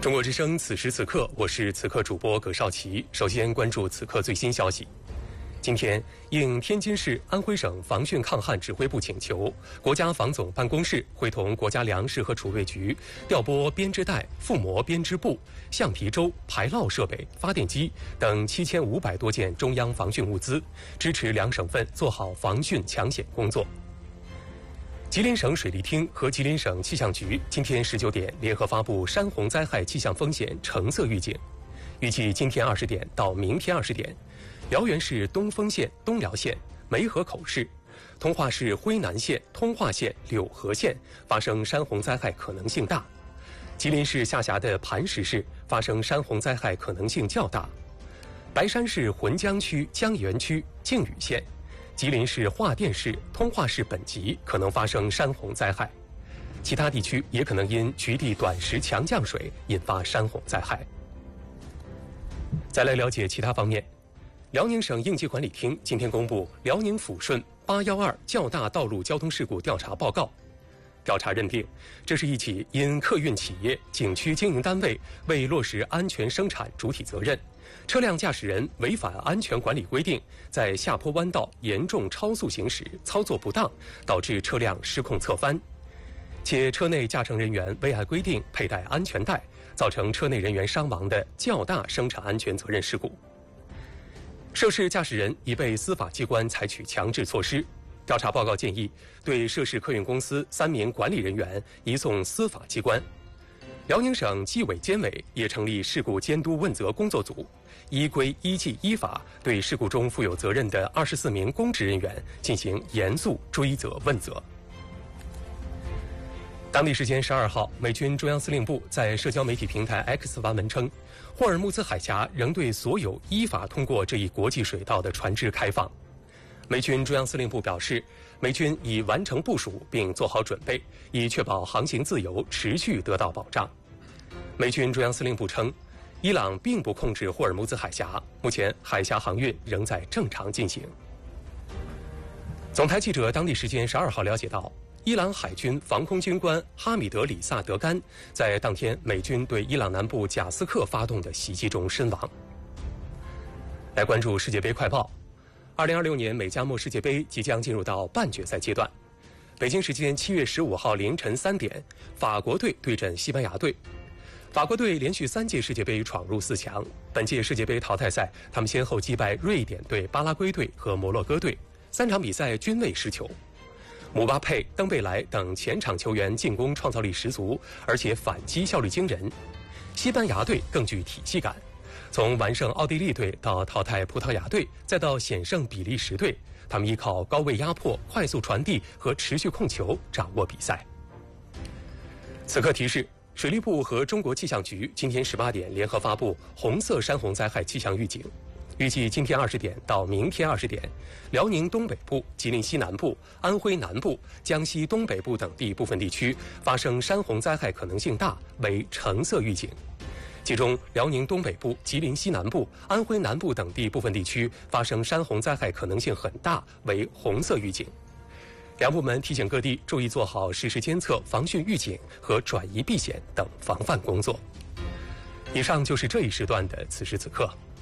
中国之声，此时此刻，我是此刻主播葛少奇。首先关注此刻最新消息。今天，应天津市安徽省防汛抗旱指挥部请求，国家防总办公室会同国家粮食和储备局调拨编织袋、覆膜编织布、橡皮舟、排涝设备、发电机等7500多件中央防汛物资，支持两省份做好防汛抢险工作。吉林省水利厅和吉林省气象局今天19点联合发布山洪灾害气象风险橙色预警，预计今天20点到明天20点，辽源市东丰县、东辽县、梅河口市、通化市辉南县、通化县、柳河县发生山洪灾害可能性大；吉林市下辖的磐石市发生山洪灾害可能性较大；白山市浑江区、江源区、靖宇县、吉林市桦甸市、通化市本集可能发生山洪灾害，其他地区也可能因局地短时强降水引发山洪灾害。再来了解其他方面，辽宁省应急管理厅今天公布辽宁抚顺812较大道路交通事故调查报告。调查认定，这是一起因客运企业、景区经营单位未落实安全生产主体责任，车辆驾驶人违反安全管理规定，在下坡弯道严重超速行驶，操作不当，导致车辆失控侧翻，且车内驾乘人员未按规定佩戴安全带，造成车内人员伤亡的较大生产安全责任事故。涉事驾驶人已被司法机关采取强制措施。调查报告建议，对涉事客运公司3名管理人员移送司法机关。辽宁省纪委监委也成立事故监督问责工作组，依规依纪依法对事故中负有责任的24名公职人员进行严肃追责问责。当地时间12号，美军中央司令部在社交媒体平台 X 发文称，霍尔木兹海峡仍对所有依法通过这一国际水道的船只开放。美军中央司令部表示，美军已完成部署并做好准备，以确保航行自由持续得到保障。美军中央司令部称，伊朗并不控制霍尔木兹海峡，目前海峡航运仍在正常进行。总台记者当地时间12号了解到，伊朗海军防空军官哈米德里萨德甘在当天美军对伊朗南部贾斯克发动的袭击中身亡。来关注世界杯快报。2026年美加墨世界杯即将进入到半决赛阶段。北京时间7月15号凌晨3点，法国队对阵西班牙队。法国队连续3届世界杯闯入4强，本届世界杯淘汰赛，他们先后击败瑞典队、巴拉圭队和摩洛哥队，3场比赛均未失球。姆巴佩、登贝莱等前场球员进攻创造力十足，而且反击效率惊人。西班牙队更具体系感。从完胜奥地利队到淘汰葡萄牙队，再到险胜比利时队，他们依靠高位压迫、快速传递和持续控球掌握比赛。此刻提示，水利部和中国气象局今天18点联合发布红色山洪灾害气象预警，预计今天20点到明天20点，辽宁东北部、吉林西南部、安徽南部、江西东北部等地部分地区发生山洪灾害可能性大，为橙色预警。其中，辽宁东北部、吉林西南部、安徽南部等地部分地区发生山洪灾害可能性很大，为红色预警。两部门提醒各地注意做好实时监测、防汛预警和转移避险等防范工作。以上就是这一时段的此时此刻。